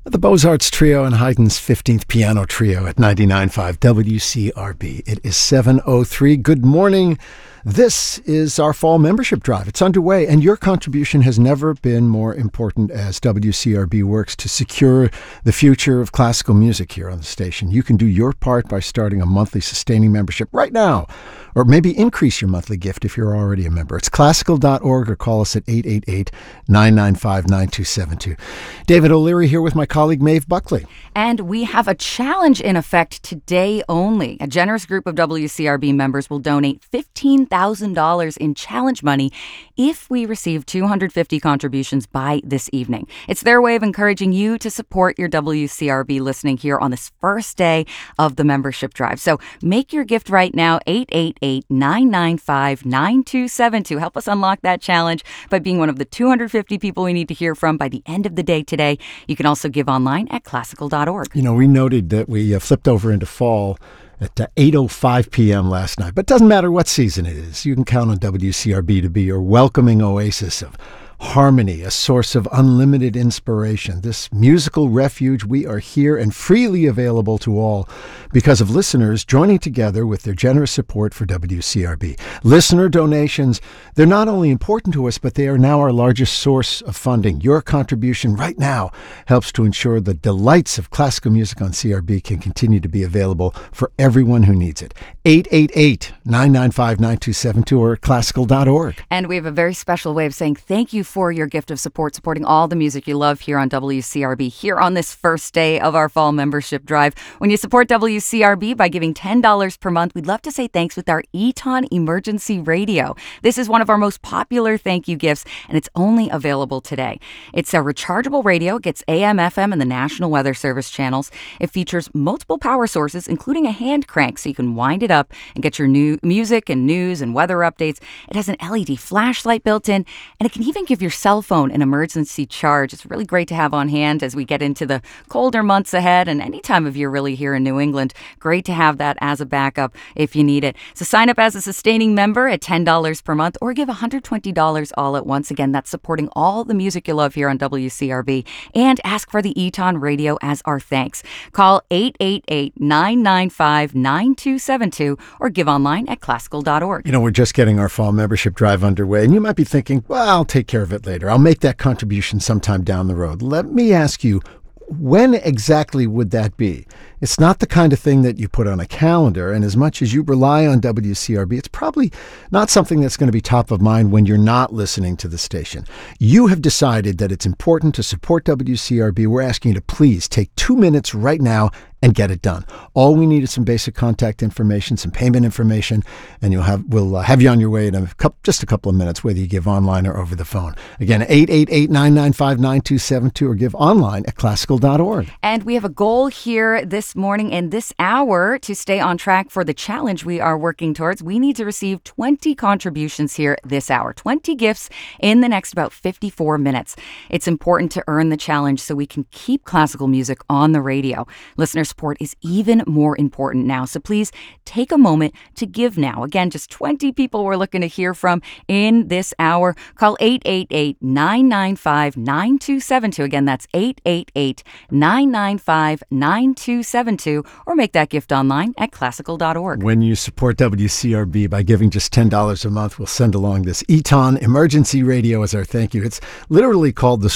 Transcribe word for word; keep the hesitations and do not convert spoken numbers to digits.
The Beaux-Arts Trio and Haydn's fifteenth Piano Trio at ninety-nine point five W C R B. It is seven oh three. Good morning. This is our fall membership drive. It's underway, and your contribution has never been more important as W C R B works to secure the future of classical music here on the station. You can do your part by starting a monthly sustaining membership right now, or maybe increase your monthly gift if you're already a member. It's classical dot org or call us at eight eight eight, nine nine five, nine two seven two. David O'Leary here with my colleague Maeve Buckley. And we have a challenge in effect today only. A generous group of W C R B members will donate fifteen thousand dollars in challenge money if we receive two hundred fifty contributions by this evening. It's their way of encouraging you to support your W C R B listening here on this first day of the membership drive. So make your gift right now, eight eight eight, nine nine five, nine two seven two. Help us unlock that challenge by being one of the two hundred fifty people we need to hear from by the end of the day today. You can also give online at classical dot org. You know, we noted that we uh, flipped over into fall at uh, eight oh five p.m. last night. But it doesn't matter what season it is. You can count on W C R B to be your welcoming oasis of harmony, a source of unlimited inspiration. This musical refuge, we are here and freely available to all because of listeners joining together with their generous support for W C R B. Listener donations, they're not only important to us, but they are now our largest source of funding. Your contribution right now helps to ensure the delights of classical music on C R B can continue to be available for everyone who needs it. eight eight eight, nine nine five, nine two seven two or classical dot org. And we have a very special way of saying thank you for your gift of support, supporting all the music you love here on W C R B, here on this first day of our fall membership drive. When you support W C R B by giving ten dollars per month, we'd love to say thanks with our Eton Emergency Radio. This is one of our most popular thank you gifts, and it's only available today. It's a rechargeable radio. It gets A M, F M, and the National Weather Service channels. It features multiple power sources, including a hand crank, so you can wind it up and get your new music and news and weather updates. It has an L E D flashlight built in, and it can even give your cell phone an emergency charge. It's really great to have on hand as we get into the colder months ahead and any time of year really here in New England. Great to have that as a backup if you need it. So sign up as a sustaining member at ten dollars per month or give one hundred twenty dollars all at once. Again, that's supporting all the music you love here on W C R B. And ask for the Eton Radio as our thanks. Call eight eight eight, nine nine five, nine two seven two or give online at classical dot org. You know, we're just getting our fall membership drive underway, and you might be thinking, well, I'll take care of it later. I'll make that contribution sometime down the road. Let me ask you, when exactly would that be? It's not the kind of thing that you put on a calendar, and as much as you rely on W C R B, it's probably not something that's going to be top of mind when you're not listening to the station. You have decided that it's important to support W C R B. We're asking you to please take two minutes right now and get it done. All we need is some basic contact information, some payment information, and you'll have we'll uh, have you on your way in a couple, just a couple of minutes, whether you give online or over the phone. Again, eight eight eight, nine nine five, nine two seven two or give online at classical dot org. And we have a goal here this morning and this hour to stay on track for the challenge we are working towards. We need to receive twenty contributions here this hour, twenty gifts in the next about fifty-four minutes. It's important to earn the challenge so we can keep classical music on the radio. Listener support is even more important now, so please take a moment to give now. Again, just twenty people we're looking to hear from in this hour. Call eight eight eight, nine nine five, nine two seven two. Again, that's eight eight eight, nine nine five, nine two seven two or make that gift online at classical dot org. When you support W C R B by giving just ten dollars a month, we'll send along this Eton Emergency Radio as our thank you. It's literally called the